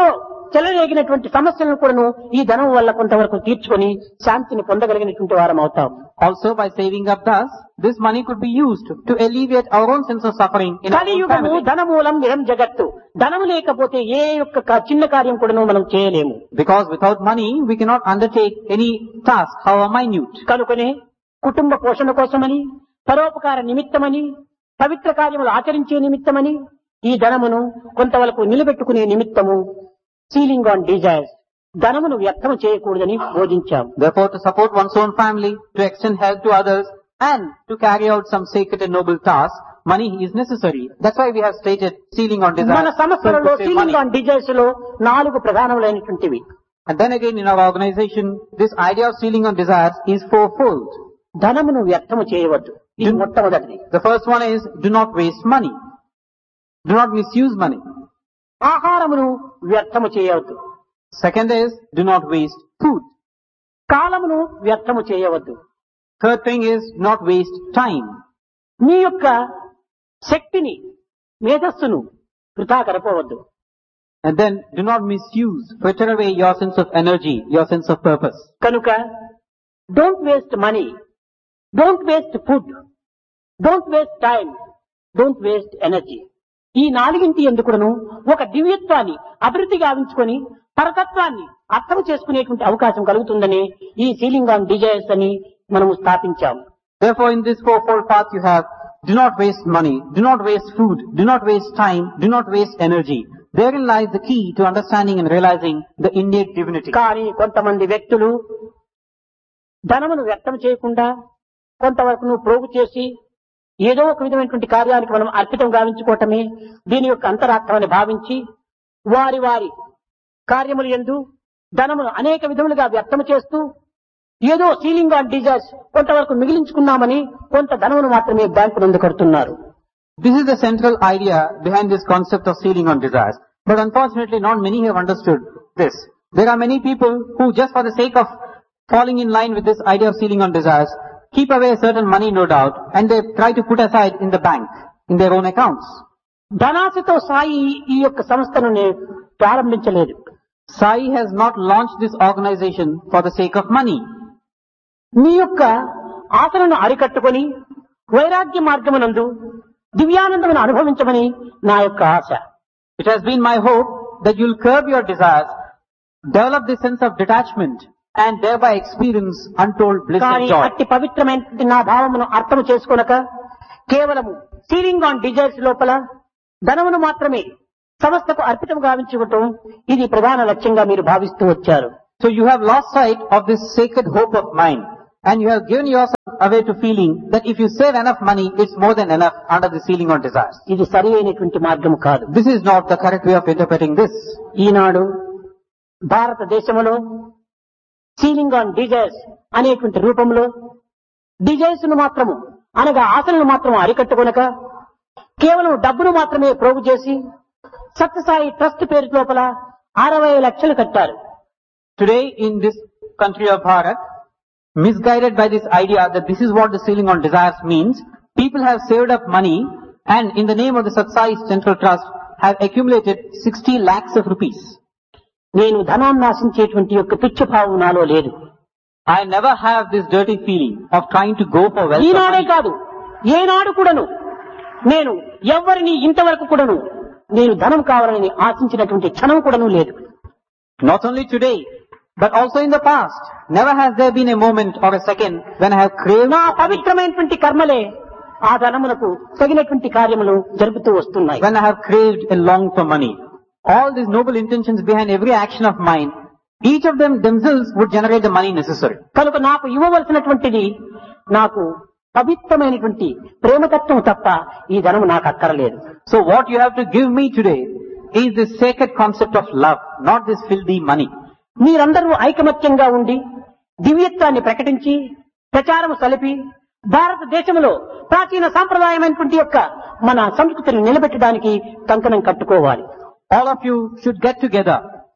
B: చెలరేగినటువంటి సమస్యలను కూడాను ఈ ధనం వల్ల కొంతవరకు తీర్చుకొని శాంతిని పొందగలిగినటువంటి వారం అవుతాం.
A: Also, by saving up thus, this money could be used to alleviate our own sense of suffering in our own
B: కలియుగము
A: family.
B: ధనమూలం నిరం జగత్తు. ధనము లేకపోతే ఏ యొక్క చిన్న కార్యం కూడాను మనం చేయలేము.
A: Because without money, we cannot undertake any task, however minute.
B: కనుకనే కుటుంబ పోషణ కోసమని, పరోపకార నిమిత్తమని, పవిత్ర కార్యములు ఆచరించే నిమిత్తమని ఈ ధనమును కొంతవరకు నిలబెట్టుకునే నిమిత్తము సీలింగ్ ఆన్ డిజైర్స్, ధనమును వ్యర్థం చేయకూడదని బోధించాం.
A: Therefore, to support one's own family, to extend help to others, and to carry out some sacred and noble tasks, money is necessary. That's why we have stated sealing on desires.
B: మన సంస్థలలో ceiling on desires లో 4 ప్రధానములైనటువంటివి.
A: And then again, in our organization, this idea of sealing on desires is fourfold.
B: ధనమును వ్యర్థము చేయవద్దు. ఇది మొట్టమొదటిది.
A: The first one is, do not waste money. Do not misuse money.
B: ఆహారమును వ్యర్థము చేయవద్దు.
A: Second is, do not waste food.
B: కాలమును వ్యర్థము చేయవద్దు.
A: Third thing is, do not waste time.
B: మీ యొక్క శక్తిని, మేధస్సును వృథా గడపవద్దు.
A: And then, do not misuse, fritter away your sense of energy, your sense of purpose.
B: కనుక don't waste money, don't waste food, don't waste time, don't waste energy. ఈ 4 ఎందుకును ఒక దివ్యత్వాన్ని అభివృద్ధి గావించుకొని పరతత్వాన్ని అర్థం చేసుకునేటువంటి అవకాశం కలుగుతుందని ఈ సీలింగ్ ఆన్ డిజైర్స్ అని మనము స్థాపించాము.
A: Therefore, in this fourfold path you have, do not waste money, do not waste food, do not waste time, do not waste energy. Therein lies the key to understanding and realizing the innate divinity.
B: కానీ కొంతమంది వ్యక్తులు ధనమును వ్యర్థం చేయకుండా కొంతవరకు ప్రోగు చేసి ఏదో ఒక విధమైనటువంటి కార్యానికి మనం అర్పితం గావించుకోవటమే దీని యొక్క అంతరార్థమని భావించి వారి వారి కార్యములు యందు ధనమును అనేక విధములుగా వ్యర్థం చేస్తూ ఏదో సీలింగ్ ఆన్ డిజైర్స్ కొంతవరకు మిగిలించుకున్నామని కొంత ధనమును మాత్రమే బ్యాంకు నందు కడుతున్నారు.
A: This is the central idea behind this concept of sealing on desires. But unfortunately, not many have understood this. There are many people who, just for the sake of falling in line with this idea of sealing on desires, keep away certain money, no doubt, and they try to put aside in the bank, in their own accounts.
B: ధనాశతో Sai ఈ యొక్క సంస్థను ప్రారంభించలేదు.
A: Sai has not launched this organization for the sake of money.
B: మీ యొక్క ఆశలను అరికట్టుకొని వైరాగ్య మార్గమునందు దివ్యానందమును అనుభవించమని నా యొక్క ఆశ.
A: It has been my hope that you'll curb your desires, develop this sense of detachment, and thereby experience untold bliss and
B: కానీ
A: joy.
B: అట్టి పవిత్రమైన నా భావమును అర్థం చేసుకొనక కేవలము సీలింగ్ ఆన్ డిజైర్స్ లోపల ధనమును మాత్రమే సంస్థకు అర్పితం గావించుకోవటం ఇది ప్రధాన లక్ష్యంగా మీరు భావిస్తూ వచ్చారు.
A: So you have lost sight of this sacred hope of mine, and you have given yourself away to feeling that if you save enough money, it's more than enough under the sealing on desires.
B: ఇది సరి అయినటువంటి మార్గం కాదు.
A: This is not the correct way of interpreting this.
B: ఈనాడు భారతదేశంలో ceiling on desires అనేటువంటి రూపంలో desires ను మాత్రము అనగా ఆశలను మాత్రం అరికట్టుకొనక కేవలం డబ్బును మాత్రమే ప్రోగు చేసి సత్యసాయి ట్రస్ట్ పేరు లోపల 60 లక్షలు కట్టారు.
A: Today in this country of Bharat, misguided by this idea that this is what the sealing on desires means, people have saved up money and in the name of the Satsai Central Trust have accumulated 60 lakhs of rupees.
B: నేను ధనాన్ని ఆశించేటువంటి యొక్క తుచ్చభావం నాలో లేదు.
A: I never have this dirty feeling of trying to go for wealth.
B: ఈనాడే కాదు ఏనాడు కూడాను నేను ఎవరిని ఇంతవరకు కూడాను నేను ధనం కావాలని ఆశించినటువంటి క్షణం కూడాను లేదు.
A: Not only today, but also in the past, never has there been a moment or a second when I have craved
B: నా పవిత్రమైనటువంటి కర్మలే ఆ ధనములకు తగినటువంటి కార్యములు జరుపుతూ వస్తున్నాయి.
A: when I have craved and longed for money. All these noble intentions behind every action of mine, each of them themselves would generate the money necessary.
B: కనుక నాకు ఇవ్వవలసినటువంటిది నాకు పవిత్రమైనటువంటి ప్రేమతత్వం తప్ప ఈ ధనము నాకు అక్కరలేదు.
A: So what you have to give me today is this sacred concept of love, not this filthy money.
B: మీరందరూ ఐకమత్యంగా ఉండి దివ్యత్వాన్ని ప్రకటించి ప్రచారము సలిపి భారతదేశంలో ప్రాచీన సాంప్రదాయమైనటువంటి యొక్క మన సంస్కృతిని నిలబెట్టడానికి కంకణం కట్టుకోవాలి.
A: All of you should get together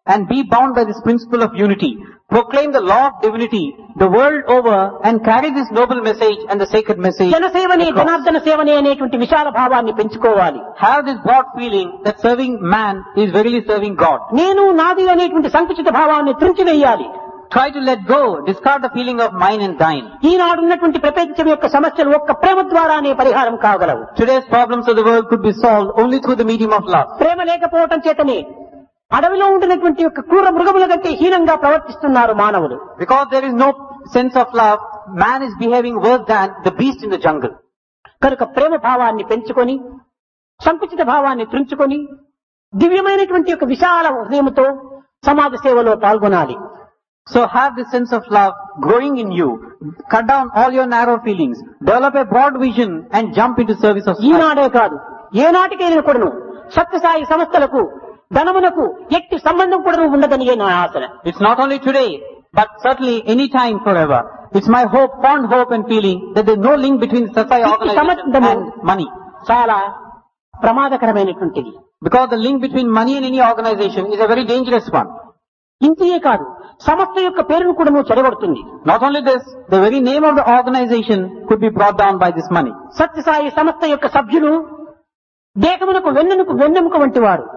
A: and be bound by this principle of unity. Proclaim the law of divinity the world over and carry this noble message and the sacred message.
B: జనసేవనే
A: across.
B: Janardhana సేవనే అనేటువంటి విశాల భావాన్ని పెంచుకోవాలి.
A: Have this broad feeling that serving man is verily serving God.
B: నేను నాది అనేటువంటి సంకుచిత భావాన్ని త్రుంచివేయాలి.
A: Try to let go, discard the feeling of mine and thine.
B: ఈనాడున్నటువంటి ప్రపంచం యొక్క సమస్యలు ఒక్క ప్రేమ ద్వారానే పరిహారం కాగలవు.
A: Today's problems of the world could be solved only through the medium of love.
B: ప్రేమ లేకపోవటం చేతనే అడవిలో ఉండినటువంటి యొక్క క్రూర మృగముల కంటే హీనంగా ప్రవర్తిస్తున్నారు మానవులు.
A: Because there is no sense of love, man is behaving worse than the beast in the jungle.
B: కనుక ప్రేమ భావాన్ని పెంచుకొని సంకుచిత భావాన్ని త్రుంచుకొని దివ్యమైనటువంటి యొక్క విశాల హృదయంతో సమాజ సేవలో పాల్గొనాలి.
A: So have this sense of love growing in you. Cut down all your narrow feelings. Develop a broad vision and jump into service of society.
B: ఈనాడే కాదు ఏనాటికైనా కూడాను సత్యసాయి సంస్థలకు ధనమునకు ఎట్టి సంబంధం కూడా ఉండదని నా ఆశ.
A: It's not only today, but certainly any time forever. It's my hope, fond hope and feeling that there's no link between society organization and money.
B: చాలా ప్రమాదకరమైనటువంటిది.
A: Because the link between money and any organization is a very dangerous one.
B: ఇంతే కాదు సంస్థ యొక్క పేరును కూడా చెడగొడుతుంది.
A: Not only this, the very name of the organization could be brought down by this money.
B: Sathya Sai సంస్థ యొక్క సభ్యులు దేహమునకు వెన్నెముక వంటి వారు.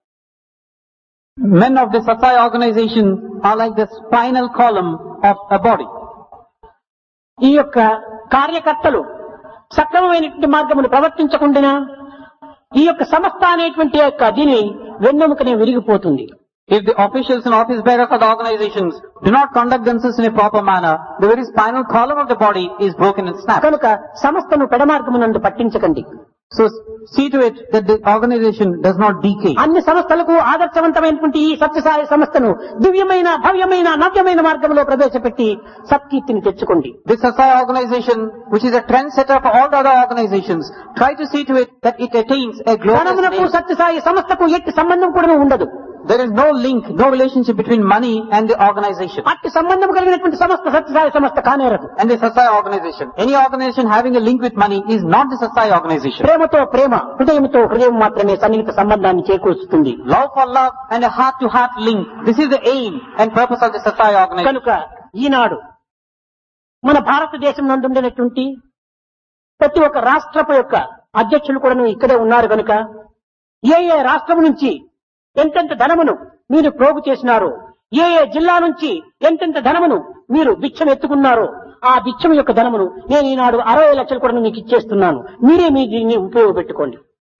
A: Men of the Satsai organization are like the spinal column of a body.
B: ఈ యొక్క కార్యకర్తలు సక్రమమైనటువంటి మార్గమును ప్రవర్తించకుండా ఈ యొక్క సంస్థ అనేటువంటి యొక్క దీని వెన్నెముకనే విరిగిపోతుంది.
A: If the officials and office bearers of the organizations do not conduct themselves in a proper manner, the very spinal column of the body is broken and snapped.
B: కనుక సంస్థను పెడమార్గమునందు పట్టించకండి.
A: So see to it that the organization does not decay.
B: అన్ని సంస్థలకు ఆదర్శవంతమైనటువంటి ఈ సత్యసాయి సంస్థను దివ్యమైన భవ్యమైన నవ్యమైన మార్గంలో ప్రవేశపెట్టి సత్కీర్తిని తెచ్చుకోండి.
A: This Satsai organization, which is a trendsetter for all the other organizations, try to see to it that it attains a glorious
B: ధనమునకు
A: name.
B: Sathya Sai సంస్థకు ఎట్టి సంబంధం కూడా ఉండదు.
A: There is no link, no relationship between money and the organization.
B: అట్టి సంబంధం కలిగినటువంటి సంస్థ సత్యసాయి సంస్థ కానేరదు.
A: And the Satsai organization. Any organization having a link with money is not the Satsai organization.
B: ప్రేమతో ప్రేమ, హృదయంతో హృదయం మాత్రమే సన్నిహిత సంబంధాన్ని చేకూరుస్తుంది.
A: Love for love and a heart-to-heart link. This is the aim and purpose of the Satsai organization.
B: కనుక ఈనాడు మన భారతదేశం నందుండినటువంటి ప్రతి ఒక్క రాష్ట్రపు యొక్క అధ్యక్షులు కూడా ఇక్కడే ఉన్నారు కనుక ఏ రాష్ట్రం నుంచి ఎంతెంత ధనమును మీరు ప్రోగు చేసినారో, ఏ జిల్లా నుంచి ఎంతెంత ధనమును మీరు బిచ్చం ఎత్తుకున్నారో ఆ బిచ్చం యొక్క ధనమును నేను ఈనాడు 60 లక్షలు కూడా మీకు ఇచ్చేస్తున్నాను. మీరే మీ దీన్ని ఉపయోగపెట్టుకోండి.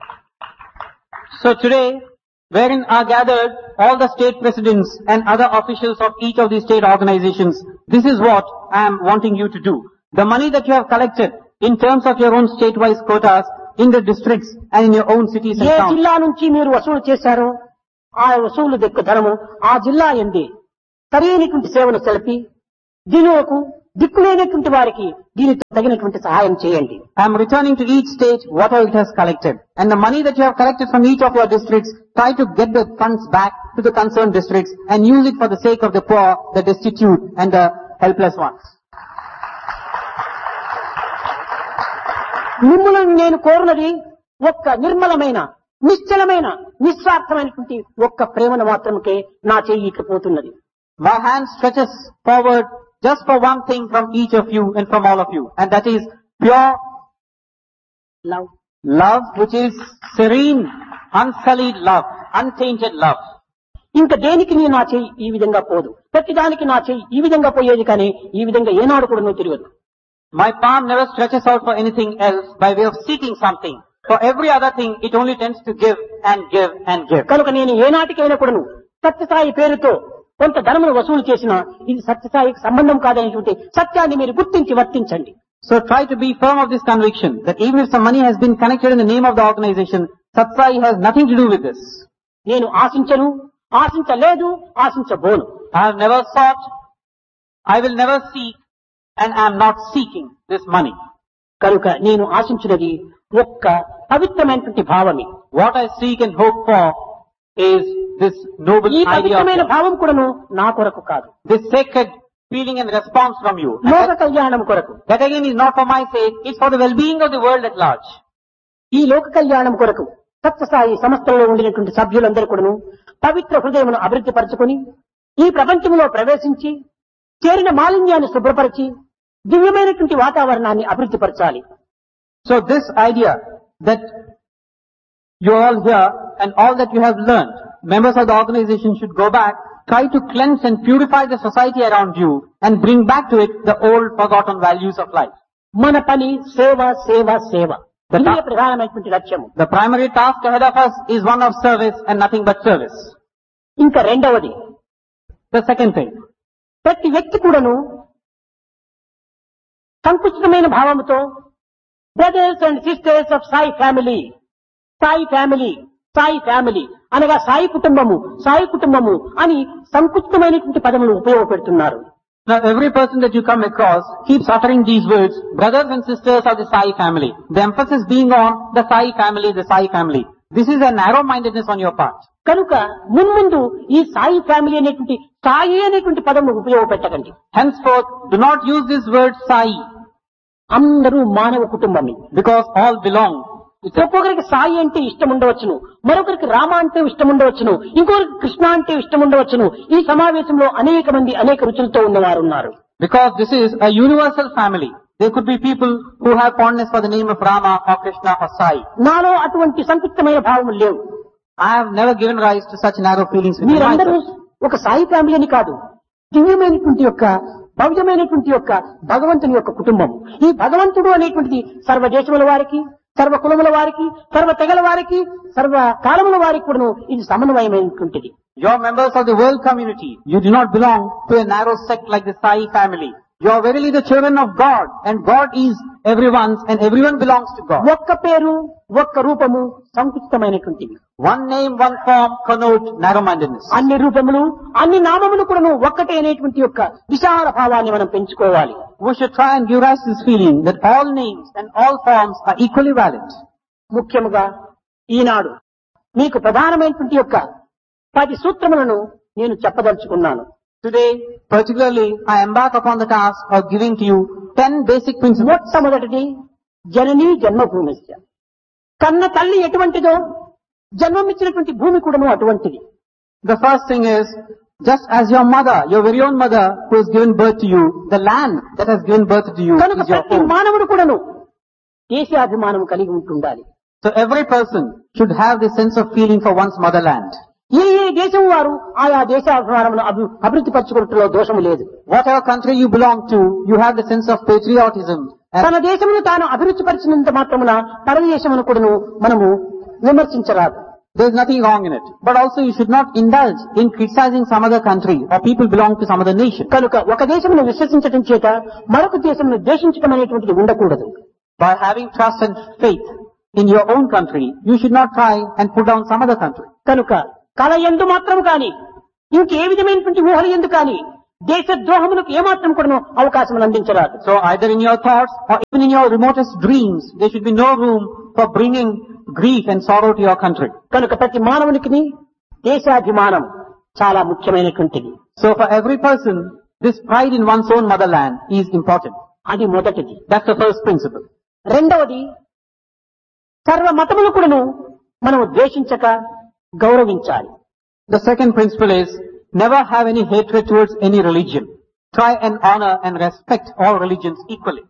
A: So today, wherein are gathered all the state presidents and other officials of each of these state organizations, this is what I am wanting you to do. The money that you have collected in terms of your own state-wise quotas in the districts and in your own cities and
B: A
A: towns.
B: జిల్లా నుంచి మీరు వసూలు చేశారో ఆ వసూలు దక్కు ధనము ఆ జిల్లా ఎందే సరైనటువంటి సేవను సెలిపి దీనికి దిక్కులేనటువంటి వారికి దీనితో తగినటువంటి సహాయం చేయండి.
A: I am returning to each state whatever it has collected. And the money that you have collected from each of your districts, try to get the funds back to the concerned districts and use it for the sake of the poor, the destitute and the helpless ones.
B: మిమ్మల్ని నేను కోరునది ఒక్క నిర్మలమైన నిశ్చలమైన నిస్వార్థమైనటువంటి ఒక్క ప్రేమను మాత్రమే నా చెయ్యి ఇట్లా పోతున్నది.
A: My hand stretches forward just for one thing from each of you and from all of you. And that is pure
B: love.
A: love, which is serene, unsullied love, untainted love.
B: ఇంకా దేనికి నీ నా చెయ్యి ఈ విధంగా పోదు. ప్రతిదానికి నా చెయ్యి ఈ విధంగా పోయేది కానీ ఈ విధంగా ఏనాడు కూడా నువ్వు తిరగదు.
A: My palm never stretches out for anything else by way of seeking something. For every other thing, it only tends to give and give and give.
B: కనుక నేను ఏనాటికైనా కూడాను సత్యసాయి పేరుతో కొంత ధనమును వసూలు చేసినా ఇది సత్యసాయికి సంబంధం కాదనేటువంటి సత్యాన్ని మీరు గుర్తించి వర్తించండి.
A: So try to be firm of this conviction that even if some money has been connected in the name of the organization, Satsai has nothing to do with this.
B: నేను ఆశించను, ఆశించలేదు, ఆశించబోను.
A: I have never sought, I will never seek, and I am not seeking this money.
B: కనుక నేను ఆశించినది ఒక్క పవిత్రమైనటువంటి భావమే.
A: What I seek and hope for is this noble
B: ఈ
A: idea of
B: పవిత్రమైన
A: love.
B: భావం కూడాను నా కొరకు కాదు,
A: This sacred feeling and response from you. And
B: లోక కళ్యాణం కొరకు.
A: that again is not for my sake, it's for the well-being of the world at large.
B: ఈ లోక కళ్యాణం కొరకు సత్యసాయి సంస్థలో ఉండినటువంటి సభ్యులందరూ కూడాను పవిత్ర హృదయమును అభివృద్ధి పరచుకొని ఈ ప్రపంచంలో ప్రవేశించి చేరిన మాలిన్యాన్ని శుభ్రపరిచి దివ్యమైనటువంటి వాతావరణాన్ని అభివృద్ధి పరచాలి.
A: So this idea that you all here and all that you have learned, members of the organization should go back, try to cleanse and purify the society around you and bring back to it the old forgotten values of life.
B: మన పని సేవ సేవ సేవ. ఇదే ప్రధానమైనటువంటి లక్ష్యము.
A: The primary task ahead of us is one of service and nothing but service.
B: ఇంకా రెండవది,
A: The second thing,
B: ప్రతి వ్యక్తి కూడాను సంకుచితమైన భావముతో brothers and sisters of Sai family, Sai family, Sai family అనగా సాయి కుటుంబము అని సంకుచితమైనటువంటి పదములు ఉపయోగపెడుతున్నారు.
A: now every person that you come across keeps uttering these words, brothers and sisters of the Sai family. The emphasis being on the Sai family, the Sai family. This is a narrow-mindedness on your part.
B: కనుక మున్ముందు ఈ Sai family అనేటువంటి సాయి అనేటువంటి పదమును ఉపయోగపెట్టకండి.
A: Henceforth, do not use this word Sai,
B: అందరూ మానవ కుటుంబమే.
A: because all belong.
B: ఒక్కొక్కరికి సాయి అంటే ఇష్టం ఉండవచ్చును, మరొకరికి రామ అంటే ఇష్టం ఉండవచ్చును, ఇంకొకరికి కృష్ణ అంటే ఇష్టం ఉండవచ్చును. ఈ సమావేశంలో అనేక మంది అనేక రుచులతో ఉన్నవారు ఉన్నారు.
A: Because this is a universal family. There could be people who have fondness for the name of Rama or Krishna or Sai.
B: నాలో అటువంటి సంకుచితమైన భావములు లేవు.
A: I have never given rise to such narrow feelings within
B: మీరందరూ
A: myself.
B: ఒక Sai family అని కాదు, దివ్యమైనటువంటి యొక్క భవ్యమైనటువంటి యొక్క భగవంతుని యొక్క కుటుంబం. ఈ భగవంతుడు అనేటువంటిది సర్వ దేశముల వారికి, సర్వ కులముల వారికి, సర్వ తెగల వారికి, సర్వ కాలముల వారికి కూడా ఇది సమన్వయమైనటువంటిది.
A: You are members of the world community. You do not belong to a narrow sect like the Sai family. You are verily the children of God, and God is everyone's and everyone belongs to God.
B: ఒక్క పేరు, ఒక్క రూపము సంకుచితమైనటువంటిది.
A: One name, one form connote narrow-mindedness.
B: అన్ని రూపములు, అన్ని నామములు కూడా ఒక్కటే అనేటువంటి యొక్క విశాల భావాన్ని మనం పెంచుకోవాలి.
A: We should try and give rise to this feeling that all names and all forms are equally valid.
B: ముఖ్యముగా ఈనాడు మీకు ప్రధానమైనటువంటి యొక్క 10 సూత్రములను నేను చెప్పదలుచుకున్నాను.
A: Today, particularly, I embark upon the task of giving to you 10 basic principles.
B: మొట్టమొదటిది జననీ జన్మభూమిస్య. కన్న తల్లి ఎటువంటిదో జన్మమిచ్చినటువంటి భూమి కూడాను అటువంటిది.
A: The first thing is, just as your mother, your very own mother who has given birth to you, the land that has given birth to you
B: కనుక
A: is your
B: ప్రతి
A: own.
B: మానవుడు కూడాను దేశాభిమానం కలిగి ఉంటుండాలి.
A: So every person should have the sense of feeling for one's motherland.
B: ఏ ఏ దేశం వారు ఆయా దేశాభిమానమును అభివృద్ధి పరచుకోవడంలో దోషము లేదు.
A: Whatever country you belong to, you have the sense of patriotism.
B: తన దేశమును తాను అభివృద్ధి పరిచినంత మాత్రమున పరదేశమును కూడాను మనము విమర్శించరాదు.
A: There is nothing wrong in it. But also you should not indulge in criticizing some other country or people belong to some other nation.
B: కనుక ఒక దేశమును విశ్వసించడం చేత మరొక దేశమును ద్వేషించడం అనేటువంటిది ఉండకూడదు.
A: By having trust and faith in your own country, you should not try and put down some other country.
B: కనుక కళ ఎందు మాత్రం కాని ఇంకే విధమైనటువంటి ఊహలు ఎందు కాని దేశ ద్రోహములకు ఏమాత్రం కూడా అవకాశం అందించరాదు.
A: So either in your thoughts or even in your remotest dreams, there should be no room for bringing grief and sorrow to your country.
B: కనుక ప్రతి మానవునికి దేశాభిమానం చాలా ముఖ్యమైనటువంటిది.
A: So for every person, this pride in one's own motherland is important.
B: అది మొదటిది.
A: That's the first principle.
B: రెండవది, సర్వ మతములు కూడాను మనం ద్వేషించక గౌరవించాలి.
A: The second principle is, never have any hatred towards any religion. Try and honor and respect all religions equally.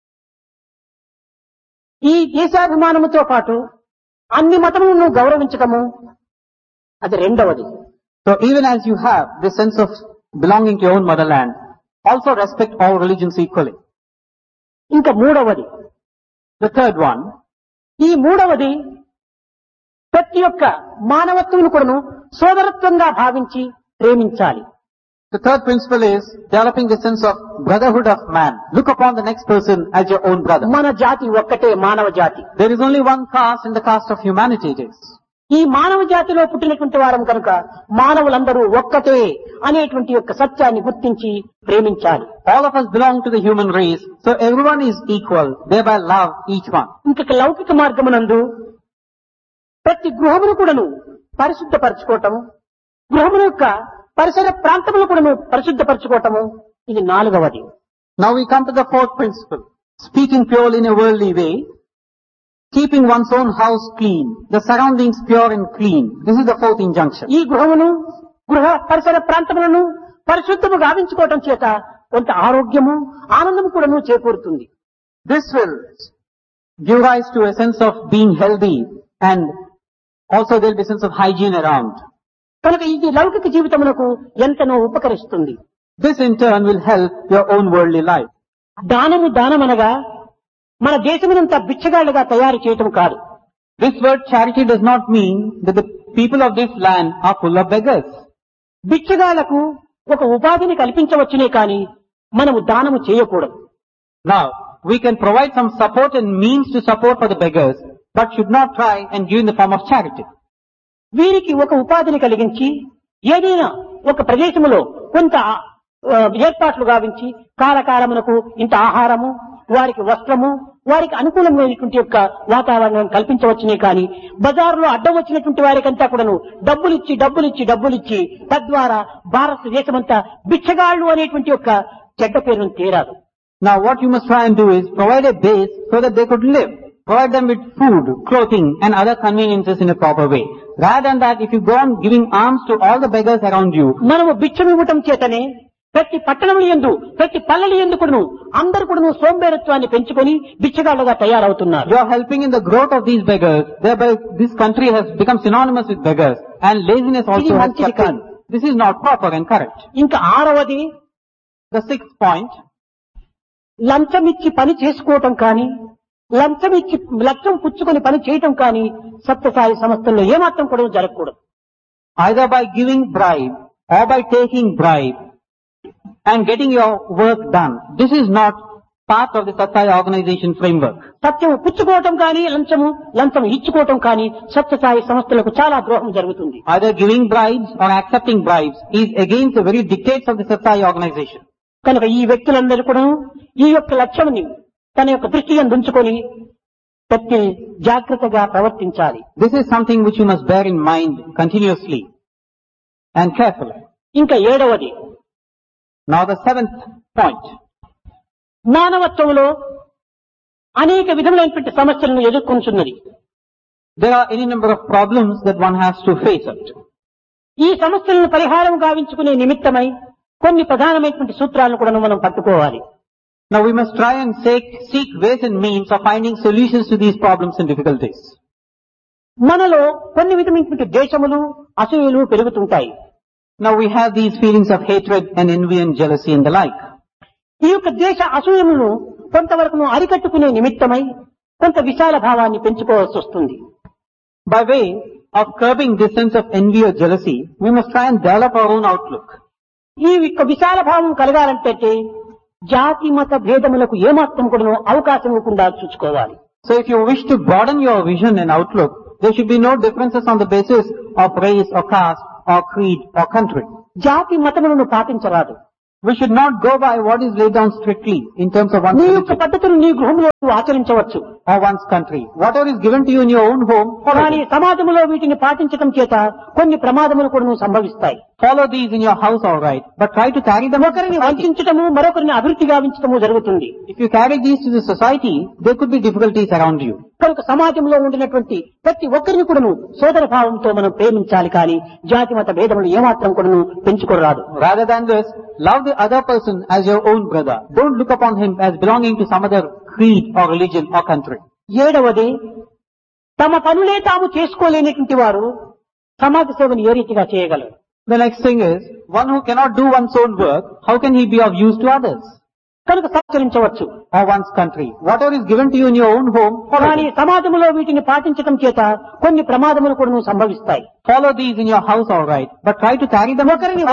B: ఈ దేశాభిమానముతో పాటు అన్ని మతములను గౌరవించటము అది రెండవది.
A: So even as you have this sense of belonging to your own motherland, also respect all religions equally.
B: ఇంకా మూడవది,
A: The third one,
B: ఈ మూడవది ప్రతి ఒక్క మానవత్వమును కూడాను సోదరత్వంగా భావించి ప్రేమించాలి.
A: the third principle is developing the sense of brotherhood of man. Look upon the next person as your own brother.
B: మన జాతి ఒక్కటే మానవ జాతి.
A: There is only one caste in the caste of humanity it is.
B: ఈ మానవ జాతిలో పుట్టినటువంటి వారం కనుక మానవులందరూ ఒక్కటే అనేటువంటి యొక్క సత్యాన్ని గుర్తించి ప్రేమించాలి.
A: All of us belong to the human race, so everyone is equal, thereby love each one.
B: ఇంకొక లౌకిక మార్గమునందు ప్రతి గృహమును కూడాను పరిశుద్ధపరచుకోవటము, గృహముల యొక్క పరిసర ప్రాంతములు కూడాను పరిశుద్ధపరచుకోవటము, ఇది నాలుగవది.
A: Now we come to the fourth principle. Speaking purely in a worldly way, keeping one's own house clean, the surroundings pure and clean. This is the fourth injunction.
B: ఈ గృహమును గృహ పరిసర ప్రాంతములను పరిశుద్ధము గావించుకోవటం చేత కొంత ఆరోగ్యము ఆనందము కూడాను చేకూరుతుంది.
A: This will give rise to a sense of being healthy, and also there will be a sense of hygiene around.
B: కనుక ఇది లౌకిక జీవితమునకు ఎంతనో ఉపకరిస్తుంది.
A: This in turn will help your own worldly life.
B: దానమనగా మన దేశమునంతా బిచ్చగాళ్లుగా తయారు చేయటం కాదు.
A: This word charity does not mean that the people of this land are full of beggars.
B: బిచ్చగాళ్లకు ఒక ఉపాధిని కల్పించవచ్చునే కానీ మనము దానము చేయకూడదు.
A: Now, we can provide some support and means to support for the beggars, but should not try and give in the form of charity.
B: వీరికి ఒక ఉపాధిని కలిగించి ఏదైనా ఒక ప్రదేశములో కొంత ఏర్పాట్లు గావించి కాలకాలమునకు ఇంత ఆహారము, వారికి వస్త్రము, వారికి అనుకూలమైనటువంటి యొక్క వాతావరణం కల్పించవచ్చునే కానీ బజారులో అడ్డం వచ్చినటువంటి వారికంతా కూడాను డబ్బులిచ్చి తద్వారా భారతదేశమంతా బిచ్చగాళ్లు అనేటువంటి యొక్క చెడ్డ పేరును తీరాదు.
A: Now what you must try and do is provide a base so that they could live. Provide them with food, clothing and other conveniences in a proper way. Rather than that, if you go on giving alms to all the beggars around you,
B: మనము భిక్షమివ్వటం చేతనే ప్రతి పట్టణముల యందు ప్రతి పల్లెల యందు కూడాను అందరూ కూడాను సోంబేరత్వాన్ని పెంచుకొని బిచ్చగాళ్లుగా తయారవుతున్నారు.
A: you are helping in the growth of these beggars. Thereby this country has become synonymous with beggars, and laziness also has kept in. This is not proper and correct.
B: ఇంకా ఆరవది,
A: The sixth point,
B: లంచమిచ్చి పని చేసుకోవటం కానీ లంచం పుచ్చుకొని పని చేయటం కానీ సత్యసాయి సంస్థల్లో ఏమాత్రం కూడా జరగకూడదు.
A: either by giving bribe or by taking bribe and getting your work done. This is not part of the Satsai organization framework.
B: సత్యం పుచ్చుకోవటం కానీ లంచం ఇచ్చుకోవటం కానీ సత్యసాయి సంస్థలకు చాలా ద్రోహం జరుగుతుంది.
A: Either giving bribes or accepting bribes is against the very dictates of the Satsai organization.
B: కనుక ఈ వ్యక్తులందరూ కూడా ఈ యొక్క లక్ష్యాన్ని తన యొక్క దృష్టి ఉంచుకొని ప్రతి జాగ్రత్తగా ప్రవర్తించాలి.
A: This is something which you must bear in mind continuously and carefully.
B: ఇంకా ఏడవది,
A: Now the seventh point.
B: మానవత్వంలో అనేక విధములైనటువంటి సమస్యలను ఎదుర్కొంటున్నది.
A: There are any number of problems that one has to face it.
B: ఈ సమస్యలను పరిహారం గావించుకునే నిమిత్తమై కొన్ని ప్రధానమైనటువంటి సూత్రాలను కూడా మనం పట్టుకోవాలి.
A: Now we must try and seek ways and means of finding solutions to these problems and difficulties.
B: మనలో కొన్ని విధమైనటువంటి ద్వేషములు, అసూయలు పెరుగుతుంటాయి.
A: Now we have these feelings of hatred and envy and jealousy and the like.
B: ఈ యొక్క ద్వేష అసూయలను కొంతవరకు అరికట్టుకునే నిమిత్తమై కొంత విశాల భావాన్ని పెంచుకోవాల్సి వస్తుంది.
A: By way of curbing this sense of envy or jealousy, we must try and develop our own outlook.
B: ఈ యొక్క విశాల భావం కలగాలంటే జాతి మత భేదములకు ఏమాత్రం కూడా అవకాశం ఇవ్వకుండా చూసుకోవాలి.
A: So if you wish to broaden your vision and outlook, there should be no differences on the basis of race or caste or creed or country.
B: జాతి మతములను పాటించరాదు.
A: We should not go by what is laid down strictly in terms of one's
B: నీ యొక్క
A: religion
B: పద్ధతులు నీ గృహంలో ఆచరించవచ్చు.
A: or one's country. Whatever is given to you in your own home,
B: కానీ సమాజంలో వీటిని పాటించడం చేత కొన్ని ప్రమాదములు కూడా సంభవిస్తాయి.
A: follow these in your house, all right, but try to carry them.
B: ఒకరిని వంచడము, మరొకరిని అభివృద్ధి గావించడము జరుగుతుంది.
A: If you carry these to the society, there could be difficulties around you.
B: కనుక సమాజంలో ఉండినటువంటి ప్రతి ఒక్కరిని కూడాను సోదర భావంతో మనం ప్రేమించాలి కానీ జాతి మత భేదములు ఏమాత్రం కూడాను పెంచుకోరాదు.
A: Rather than this, love the other person as your own brother. Don't look upon him as belonging to some other creed or religion or country.
B: ఏడవది, తమ పనులే తాము చేసుకోలేనటువంటి వారు సమాజ సేవను ఏ రీతిగా చేయగలరు?
A: The next thing is, one who cannot do one's own work, how can he be of use to others
B: కనుక సహకరించవచ్చు.
A: or one's country? Whatever is given to you in your own home,
B: కానీ సమాజంలో వీటిని పాటించడం చేత కొన్ని ప్రమాదములు కూడా సంభవిస్తాయి.
A: follow these in your house, all right, but try to carry them.
B: ఒకరిని